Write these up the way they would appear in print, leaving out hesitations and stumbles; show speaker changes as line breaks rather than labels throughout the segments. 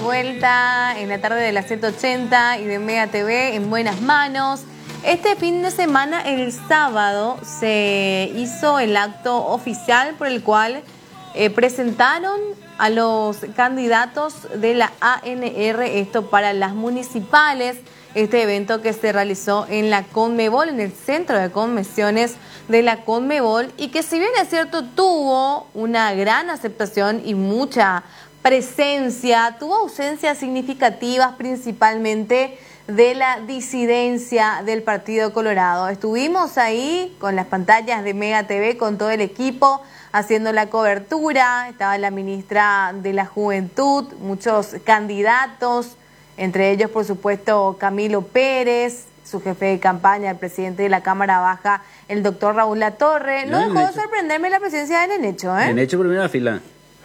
vuelta en la tarde de la 180 y de Mega TV en buenas manos. Este fin de semana, el sábado, se hizo el acto oficial por el cual presentaron a los candidatos de la ANR, esto para las municipales, este evento que se realizó en la Conmebol, en el Centro de Convenciones de la Conmebol, y que si bien es cierto tuvo una gran aceptación y mucha presencia, tuvo ausencias significativas principalmente de la disidencia del Partido Colorado. Estuvimos ahí con las pantallas de Mega TV, con todo el equipo, haciendo la cobertura. Estaba la ministra de la Juventud, muchos candidatos, entre ellos, por supuesto, Camilo Pérez, su jefe de campaña, el presidente de la Cámara Baja, el doctor Raúl Latorre. No dejó de sorprenderme la presencia de Nenecho, ¿eh?
Nenecho primera fila.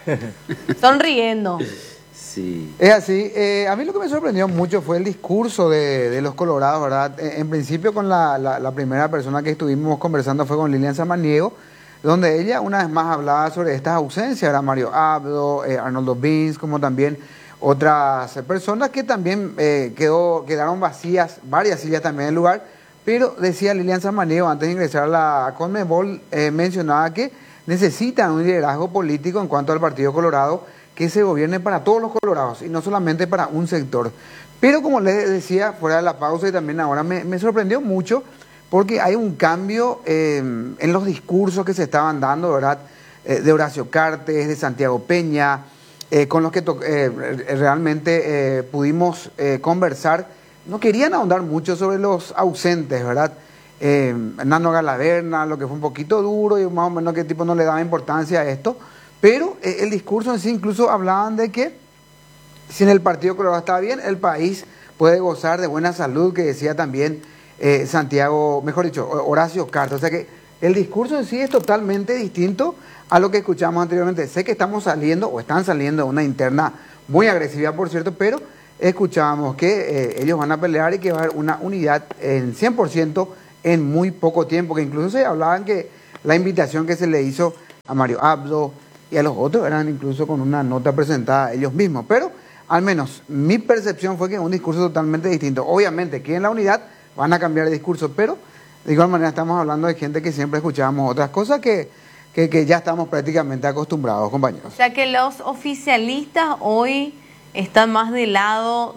Sonriendo.
Sí. Es así. A mí lo que me sorprendió mucho fue el discurso de los colorados, ¿verdad? En principio, con la primera persona que estuvimos conversando fue con Lilian Samaniego, donde ella una vez más hablaba sobre estas ausencias, era Mario Abdo, Arnoldo Bins, como también otras personas que también quedaron vacías, varias sillas también en el lugar, pero decía Lilian Samaniego, antes de ingresar a la Conmebol, mencionaba que necesitan un liderazgo político en cuanto al Partido Colorado, que se gobierne para todos los colorados y no solamente para un sector. Pero como les decía, fuera de la pausa y también ahora, me sorprendió mucho porque hay un cambio en los discursos que se estaban dando, ¿verdad? De Horacio Cartes, de Santiago Peña, con los que realmente pudimos conversar. No querían ahondar mucho sobre los ausentes, ¿verdad? Nano Galaverna, lo que fue un poquito duro y más o menos que tipo no le daba importancia a esto. Pero el discurso en sí, incluso hablaban de que si en el Partido Colorado está bien, el país puede gozar de buena salud, que decía también Santiago, mejor dicho, Horacio Cartes. O sea que el discurso en sí es totalmente distinto a lo que escuchamos anteriormente. Sé que estamos saliendo, o están saliendo, de una interna muy agresiva, por cierto, pero escuchábamos que ellos van a pelear y que va a haber una unidad en 100% en muy poco tiempo, que incluso se hablaban que la invitación que se le hizo a Mario Abdo y a los otros eran incluso con una nota presentada a ellos mismos. Pero al menos mi percepción fue que un discurso totalmente distinto. Obviamente que en la unidad van a cambiar de discurso, pero de igual manera estamos hablando de gente que siempre escuchábamos otras cosas que ya estamos prácticamente acostumbrados, compañeros.
O sea que los oficialistas hoy están más del lado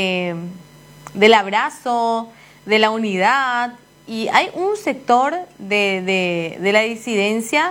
del abrazo, de la unidad, y hay un sector de la disidencia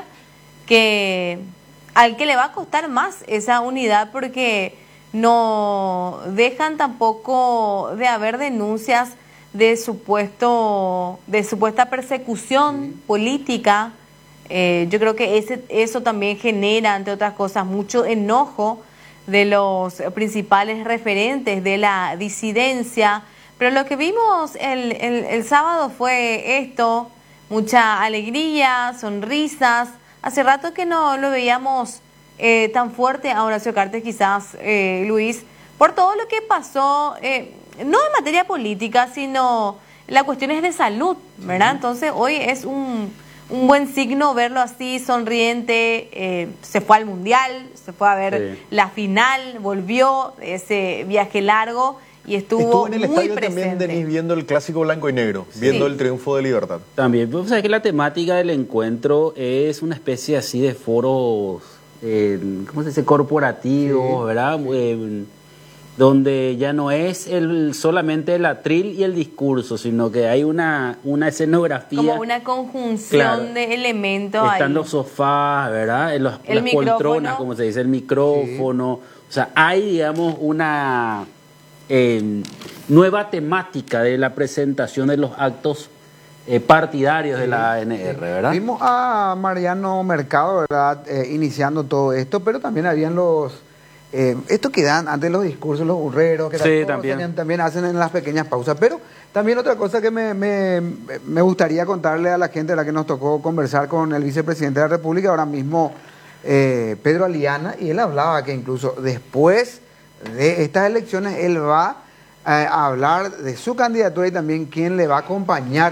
al que le va a costar más esa unidad, porque no dejan tampoco de haber denuncias de supuesta persecución política. Yo creo que eso también genera, entre otras cosas, mucho enojo de los principales referentes de la disidencia. Pero lo que vimos el sábado fue esto, mucha alegría, sonrisas. Hace rato que no lo veíamos tan fuerte a Horacio Cartes, quizás, Luis, por todo lo que pasó, no en materia política, sino la cuestión es de salud, ¿verdad? Entonces hoy es un buen signo verlo así, sonriente. Se fue al Mundial, se fue a ver la final, volvió ese viaje largo y estuvo
en el
muy
estadio
presente.
también, Denis, viendo el clásico blanco y negro, viendo el triunfo de Libertad.
También, pues, sabes que la temática del encuentro es una especie así de foros, ¿cómo se dice? Corporativos, ¿verdad? Donde ya no es solamente el atril y el discurso, sino que hay una escenografía.
Como una conjunción de elementos.
Están
ahí.
los sofás, ¿verdad? Las poltronas, como se dice, el micrófono. Sí. O sea, hay, digamos, una nueva temática de la presentación de los actos partidarios de la ANR, ¿verdad?
Vimos a Mariano Mercado, ¿verdad? Iniciando todo esto, pero también habían esto que dan antes los discursos, los burreros, que
sí, también
hacen en las pequeñas pausas. Pero también otra cosa que me gustaría contarle a la gente, a la que nos tocó conversar con el vicepresidente de la República, ahora mismo Pedro Aliana, y él hablaba que incluso después de estas elecciones él va a hablar de su candidatura y también quién le va a acompañar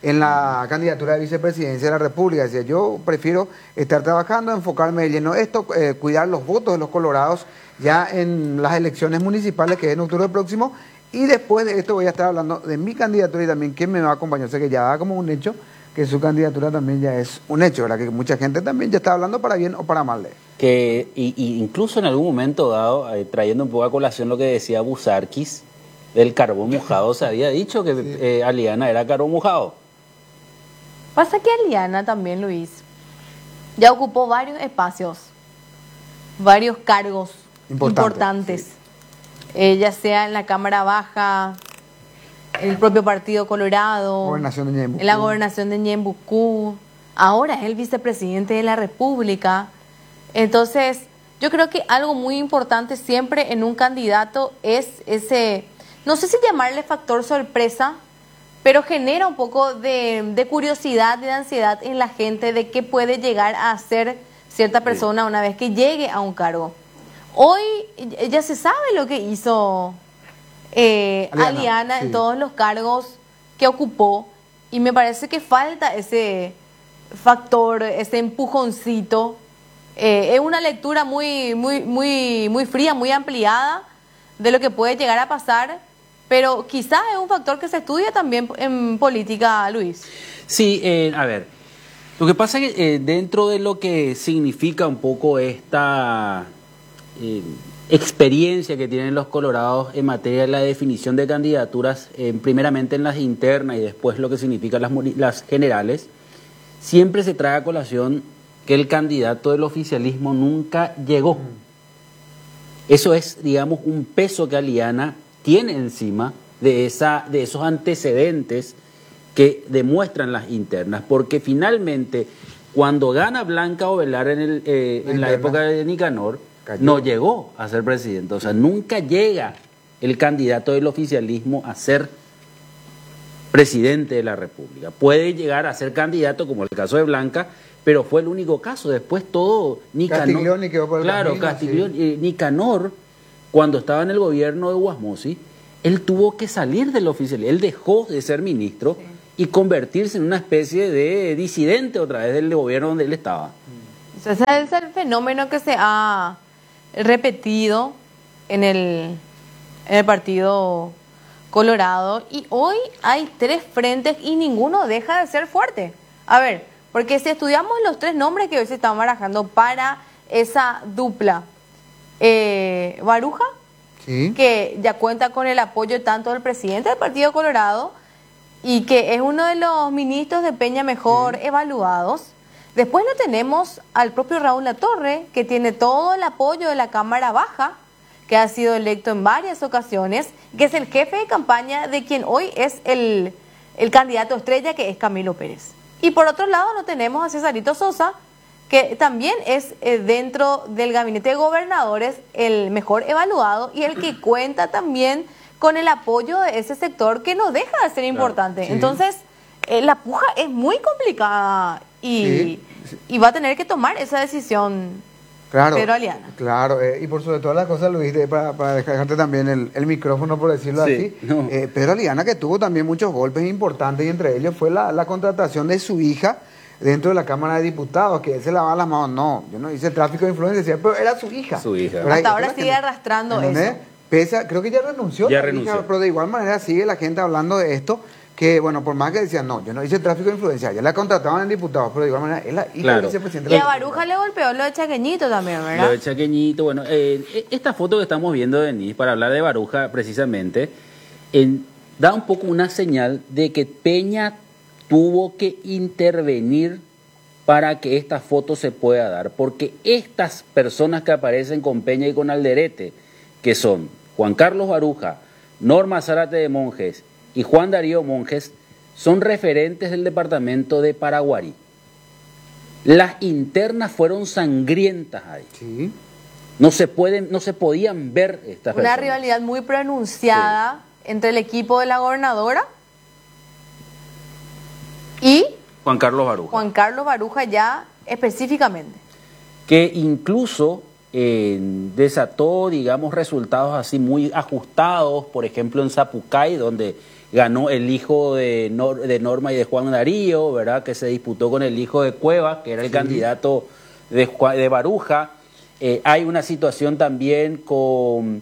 en la candidatura de vicepresidencia de la República. Decía, yo prefiero estar trabajando, enfocarme de lleno en esto, cuidar los votos de los colorados ya en las elecciones municipales, que es en octubre próximo, y después de esto voy a estar hablando de mi candidatura y también quién me va a acompañar. O sea que ya da como un hecho que su candidatura también ya es un hecho, ¿verdad? Que mucha gente también ya está hablando para bien o para mal de él.
Que y incluso en algún momento dado, trayendo un poco a colación lo que decía Busarquis, del carbón mojado, se había dicho que Aliana era carbón mojado.
Pasa que Aliana también, Luis, ya ocupó varios espacios, varios cargos importantes. Ya sea en la Cámara Baja, en el propio Partido Colorado, en la gobernación de Ñembucú, ahora es el vicepresidente de la República. Entonces, yo creo que algo muy importante siempre en un candidato es ese, no sé si llamarle factor sorpresa, pero genera un poco de curiosidad, de ansiedad en la gente de qué puede llegar a hacer cierta persona una vez que llegue a un cargo. Hoy ya se sabe lo que hizo Aliana en todos los cargos que ocupó, y me parece que falta ese factor, ese empujoncito. Es una lectura muy fría, muy ampliada de lo que puede llegar a pasar, pero quizás es un factor que se estudia también en política, Luis.
Sí, a ver, lo que pasa es que dentro de lo que significa un poco esta experiencia que tienen los colorados en materia de la definición de candidaturas, primeramente en las internas y después lo que significan las generales, siempre se trae a colación que el candidato del oficialismo nunca llegó. Eso es, digamos, un peso que Aliana tiene encima de esos antecedentes que demuestran las internas, porque finalmente cuando gana Blanca Ovelar en la época de Nicanor, no llegó a ser presidente. O sea, nunca llega el candidato del oficialismo a ser presidente de la República. Puede llegar a ser candidato, como el caso de Blanca, pero fue el único caso. Después todo Nicanor.
Castiglioni quedó por el camino,
Castiglioni, Nicanor, cuando estaba en el gobierno de Guasmosi, él tuvo que salir del oficialismo. Él dejó de ser ministro y convertirse en una especie de disidente otra vez del gobierno donde él estaba.
Ese es el fenómeno que se ha repetido en el Partido Colorado, y hoy hay 3 frentes y ninguno deja de ser fuerte. A ver, porque si estudiamos los 3 nombres que hoy se están barajando para esa dupla, Baruja, que ya cuenta con el apoyo tanto del presidente del Partido Colorado y que es uno de los ministros de Peña mejor evaluados. Después lo tenemos al propio Raúl Latorre, que tiene todo el apoyo de la Cámara Baja, que ha sido electo en varias ocasiones, que es el jefe de campaña de quien hoy es el candidato estrella, que es Camilo Pérez. Y por otro lado lo tenemos a Cesarito Sosa, que también es dentro del gabinete de gobernadores el mejor evaluado y el que cuenta también con el apoyo de ese sector que no deja de ser importante. Entonces, la puja es muy complicada y va a tener que tomar esa decisión Pedro Aliana.
Claro, y por sobre todas las cosas, Luis, para dejarte también el micrófono, por decirlo así, Pedro Aliana, que tuvo también muchos golpes importantes, y entre ellos fue la contratación de su hija dentro de la Cámara de Diputados, que él se lavaba las manos. No, yo no hice tráfico de influencia, pero era su hija.
Su hija.
Hasta ahora sigue arrastrando eso.
Creo que ya renunció. Hija, pero de igual manera sigue la gente hablando de esto, que bueno, por más que decían, no, yo no hice tráfico de influencia, ya la contrataban en diputados, pero de igual manera es la hija del vicepresidente.
Y a Baruja le golpeó lo de Chaqueñito también, ¿verdad?
Lo de Chaqueñito, bueno, esta foto que estamos viendo de Denise, para hablar de Baruja precisamente, da un poco una señal de que Peña tuvo que intervenir para que esta foto se pueda dar, porque estas personas que aparecen con Peña y con Alderete, que son Juan Carlos Baruja, Norma Zárate de Monjes y Juan Darío Monjes, son referentes del departamento de Paraguarí. Las internas fueron sangrientas ahí.
Sí.
No se podían ver estas personas.
Una rivalidad muy pronunciada entre el equipo de la gobernadora y
Juan Carlos Baruja.
Juan Carlos Baruja ya específicamente.
Que incluso desató, digamos, resultados así muy ajustados, por ejemplo en Zapucay, donde ganó el hijo de Norma y de Juan Darío, ¿verdad? Que se disputó con el hijo de Cueva, que era el candidato de Baruja. Hay una situación también con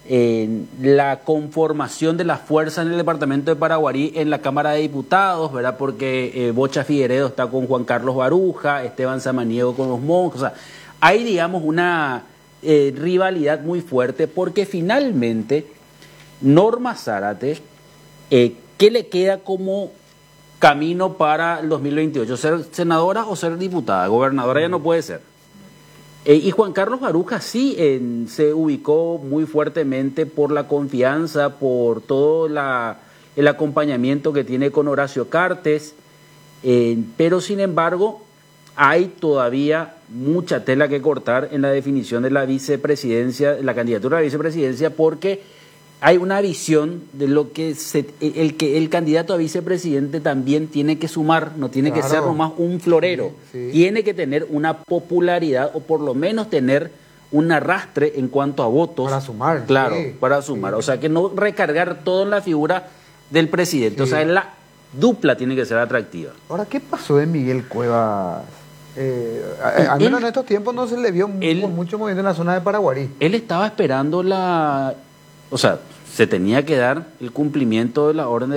la conformación de las fuerzas en el departamento de Paraguarí en la Cámara de Diputados, ¿verdad? Porque Bocha Figueredo está con Juan Carlos Baruja, Esteban Samaniego con los monjes, o sea, hay, digamos, una rivalidad muy fuerte porque finalmente Norma Zárate, ¿qué le queda como camino para el 2028? ¿Ser senadora o ser diputada? Gobernadora ya no puede ser. Y Juan Carlos Baruja sí se ubicó muy fuertemente por la confianza, por todo el acompañamiento que tiene con Horacio Cartes, pero sin embargo hay todavía mucha tela que cortar en la definición de la vicepresidencia, la candidatura a la vicepresidencia, porque hay una visión de lo que el candidato a vicepresidente también tiene que sumar, no tiene que ser nomás un florero, tiene que tener una popularidad o por lo menos tener un arrastre en cuanto a votos.
Para sumar.
Claro, para sumar. O sea, que no recargar todo en la figura del presidente. O sea, la dupla tiene que ser atractiva.
Ahora, ¿qué pasó de Miguel Cuevas? Al menos en estos tiempos no se le vio mucho movimiento en la zona de Paraguarí.
Él estaba esperando o sea, se tenía que dar el cumplimiento de la orden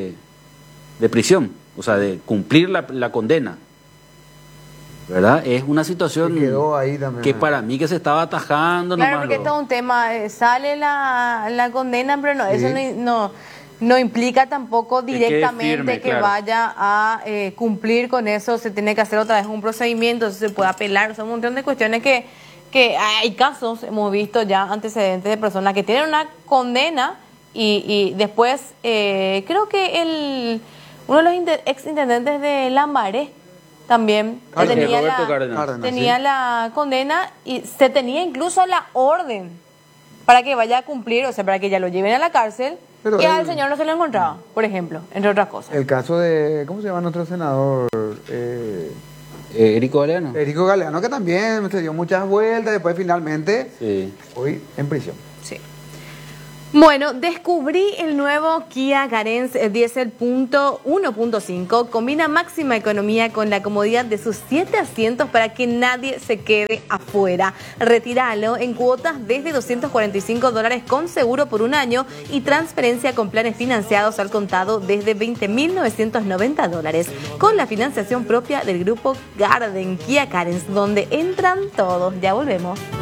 de prisión, o sea, de cumplir la condena, ¿verdad? Es una situación
quedó ahí también,
que para mí que se estaba atajando.
Claro, porque esto es un tema, sale la condena, pero no, eso no implica tampoco directamente
firme,
que
claro,
vaya a cumplir con eso. Se tiene que hacer otra vez un procedimiento, se puede apelar, son un montón de cuestiones que hay casos, hemos visto ya antecedentes de personas que tienen una condena y después creo que uno de los ex intendentes de Lambaré también tenía la condena y se tenía incluso la orden para que vaya a cumplir, o sea, para que ya lo lleven a la cárcel. Pero y al señor no se lo encontraba, por ejemplo, entre otras cosas.
El caso de, ¿cómo se llama nuestro senador?
Erico Galeano.
Erico Galeano, que también se dio muchas vueltas, después finalmente, hoy en prisión.
Sí. Bueno, descubrí el nuevo Kia Carens Diesel 1.5. Combina máxima economía con la comodidad de sus 7 asientos para que nadie se quede afuera. Retíralo en cuotas desde $245 con seguro por un año y transferencia con planes financiados al contado desde $20.990. Con la financiación propia del grupo Garden Kia Carens, donde entran todos. Ya volvemos.